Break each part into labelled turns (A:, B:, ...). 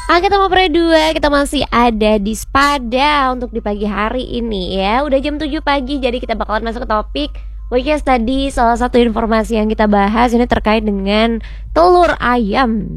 A: Oke teman Pro 2, kita masih ada di Spada untuk di pagi hari ini ya. Udah jam 7 pagi, jadi kita bakalan masuk ke topik. Which is tadi salah satu informasi yang kita bahas ini terkait dengan telur ayam.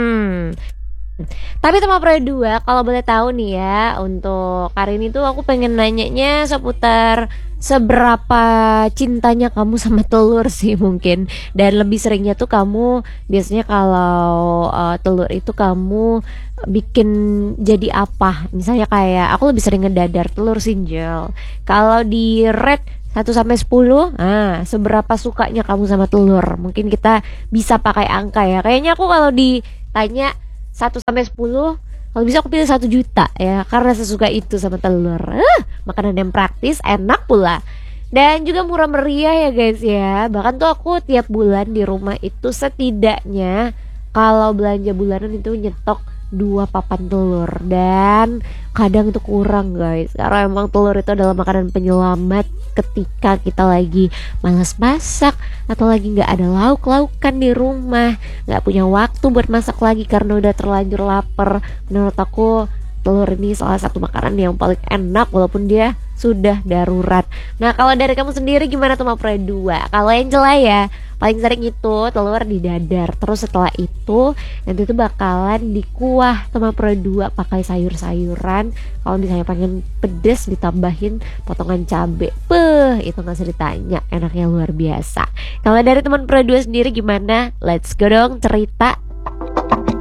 A: Tapi teman Pro 2, kalau boleh tahu nih ya, untuk hari ini tuh aku pengen nanyanya seputar seberapa cintanya kamu sama telur sih mungkin. Dan lebih seringnya tuh kamu biasanya kalau telur itu kamu bikin jadi apa? Misalnya kayak aku lebih sering ngedadar telur sinjel. Kalau di rate 1 sampai 10, seberapa sukanya kamu sama telur? Mungkin kita bisa pakai angka ya. Kayaknya aku kalau ditanya 1 sampai 10, kalau bisa aku pilih 1 juta ya, karena sesuka itu sama telur. Makanan yang praktis, enak pula, dan juga murah meriah ya guys ya. Bahkan tuh aku tiap bulan di rumah itu setidaknya kalau belanja bulanan itu nyetok 2 papan telur, dan kadang itu kurang guys, karena emang telur itu adalah makanan penyelamat ketika kita lagi malas masak atau lagi nggak ada lauk-laukan di rumah, nggak punya waktu buat masak lagi karena udah terlanjur lapar. Menurut aku telur ini salah satu makanan yang paling enak walaupun dia sudah darurat. Nah kalau dari kamu sendiri gimana tuh Pro 2? Kalau Angela ya paling sering itu telur didadar, terus setelah itu nanti tuh bakalan dikuah sama Pro 2 pakai sayur-sayuran. Kalau misalnya pengen pedes ditambahin potongan cabe, itu nggak usah ditanya, enaknya luar biasa. Kalau dari teman Pro 2 sendiri gimana? Let's go dong cerita.